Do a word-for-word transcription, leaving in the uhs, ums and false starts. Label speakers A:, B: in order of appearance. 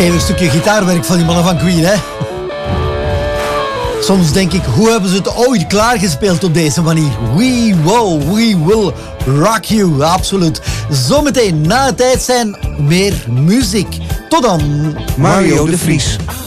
A: Even een stukje gitaarwerk van die mannen van Queen, hè. Soms denk ik, hoe hebben ze het ooit klaargespeeld op deze manier? We will, we will rock you, absoluut. Zometeen na het tijd zijn meer muziek. Tot dan.
B: Mario de Vries.